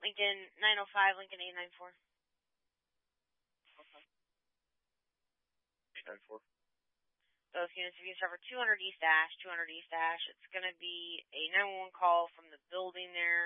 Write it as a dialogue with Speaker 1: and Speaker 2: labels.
Speaker 1: Lincoln 905, Lincoln 894.
Speaker 2: Okay. 894.
Speaker 1: Both units, if you start for 200 East Ash, it's going to be a 911 call from the building there.